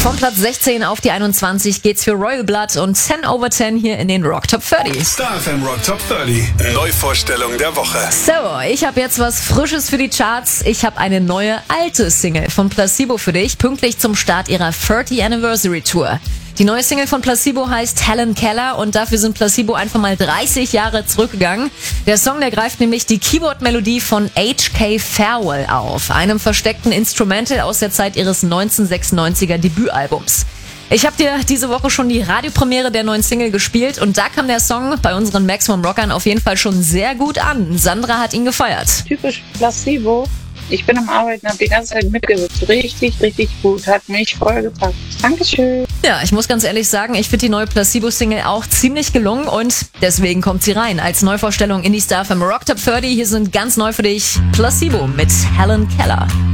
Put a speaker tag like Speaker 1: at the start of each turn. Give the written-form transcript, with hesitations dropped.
Speaker 1: Vom Platz 16 auf die 21 geht's für Royal Blood und 10 over 10 hier in den Rock Top 30.
Speaker 2: Star FM Rock Top 30. Neuvorstellung der Woche.
Speaker 1: So, ich habe jetzt was Frisches für die Charts. Ich habe eine neue alte Single von Placebo für dich, pünktlich zum Start ihrer 30 Anniversary Tour. Die neue Single von Placebo heißt Helen Keller und dafür sind Placebo einfach mal 30 Jahre zurückgegangen. Der Song, der greift nämlich die Keyboard-Melodie von H.K. Farewell auf, einem versteckten Instrumental aus der Zeit ihres 1996er Debütalbums. Ich habe dir diese Woche schon die Radiopremiere der neuen Single gespielt und da kam der Song bei unseren Maximum Rockern auf jeden Fall schon sehr gut an. Sandra hat ihn gefeiert.
Speaker 3: Typisch Placebo. Ich bin am Arbeiten, habe die ganze Zeit mitgewirkt. Richtig, richtig gut. Hat mich voll gepackt. Dankeschön.
Speaker 1: Ja, ich muss ganz ehrlich sagen, ich finde die neue Placebo-Single auch ziemlich gelungen und deswegen kommt sie rein als Neuvorstellung in die Star FM Rock Top 30. Hier sind ganz neu für dich Placebo mit Helen Keller.